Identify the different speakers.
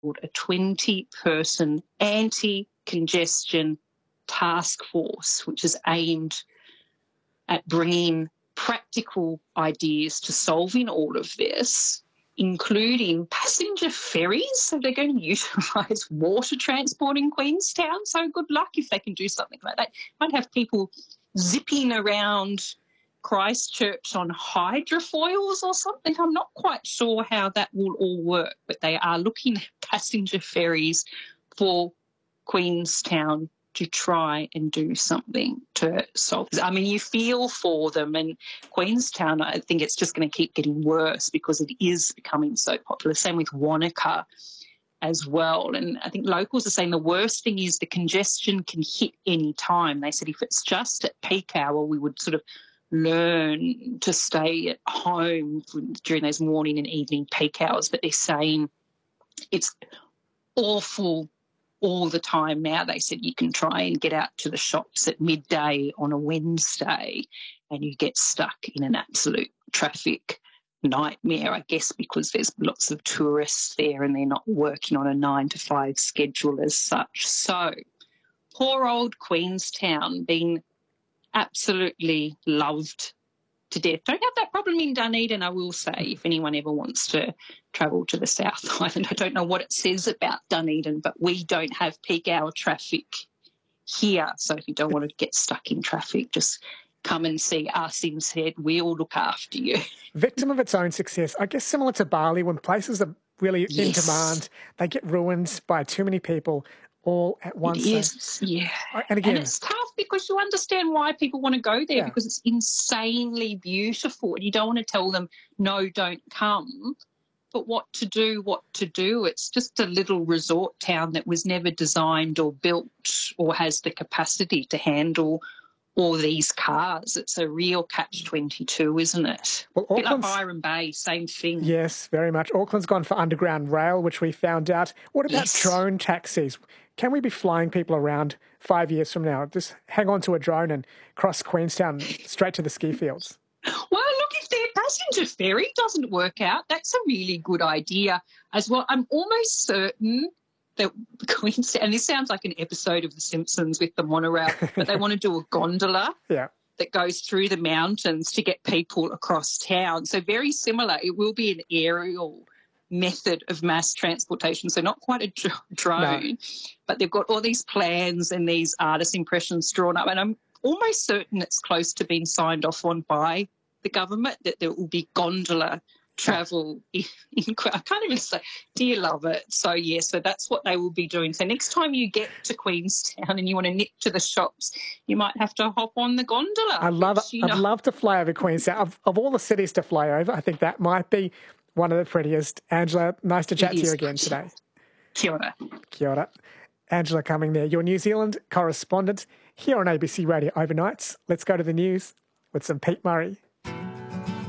Speaker 1: a 20-person anti-congestion task force, which is aimed at bringing practical ideas to solving all of this, including passenger ferries. So they're going to utilise water transport in Queenstown. So good luck if they can do something like that. Might have people zipping around Christchurch on hydrofoils or something. I'm not quite sure how that will all work, but they are looking at passenger ferries for Queenstown to try and do something to solve this. I mean, you feel for them, and Queenstown, I think it's just going to keep getting worse because it is becoming so popular. Same with Wanaka as well. And I think locals are saying the worst thing is the congestion can hit any time. They said if it's just at peak hour, we would sort of learn to stay at home during those morning and evening peak hours. But they're saying it's awful all the time now. They said you can try and get out to the shops at midday on a Wednesday and you get stuck in an absolute traffic nightmare, I guess, because there's lots of tourists there and they're not working on a 9-to-5 schedule as such. So poor old Queenstown being absolutely loved to death. Don't have that problem in Dunedin, I will say, if anyone ever wants to travel to the South Island. I don't know what it says about Dunedin, but we don't have peak hour traffic here. So if you don't want to get stuck in traffic, just come and see us instead. We'll look after you.
Speaker 2: Victim of its own success. I guess similar to Bali, when places are really in demand, they get ruined by too many people all at once.
Speaker 1: It is, yeah.
Speaker 2: And again,
Speaker 1: it's tough because you understand why people want to go there, because it's insanely beautiful and you don't want to tell them, no, don't come. But what to do. It's just a little resort town that was never designed or built or has the capacity to handle all these cars. It's a real catch-22, isn't it?
Speaker 2: Well,
Speaker 1: a bit like Byron Bay, same thing.
Speaker 2: Yes, very much. Auckland's gone for underground rail, which we found out. What about drone taxis? Can we be flying people around 5 years from now? Just hang on to a drone and cross Queenstown straight to the ski fields.
Speaker 1: Well, look, if their passenger ferry doesn't work out, that's a really good idea as well. I'm almost certain that Queenstown, and this sounds like an episode of The Simpsons with the monorail, but they want to do a gondola that goes through the mountains to get people across town. So very similar. It will be an aerial method of mass transportation, so not quite a drone, but they've got all these plans and these artist impressions drawn up, and I'm almost certain it's close to being signed off on by the government that there will be gondola travel in I can't even say, do you love it? So, so that's what they will be doing. So next time you get to Queenstown and you want to nip to the shops, you might have to hop on the gondola.
Speaker 2: I love it. I'd love to fly over Queenstown. Of all the cities to fly over, I think that might be one of the prettiest. Angela, nice to chat to you again today.
Speaker 1: Kia ora.
Speaker 2: Kia ora. Angela Cumming there, your New Zealand correspondent here on ABC Radio Overnights. Let's go to the news with some Pete Murray.